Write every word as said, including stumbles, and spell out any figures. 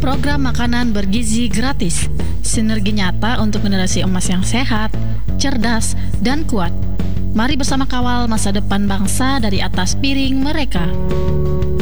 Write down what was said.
program makanan bergizi gratis. Sinergi nyata untuk generasi emas yang sehat, cerdas, dan kuat. Mari bersama kawal masa depan bangsa dari atas piring mereka.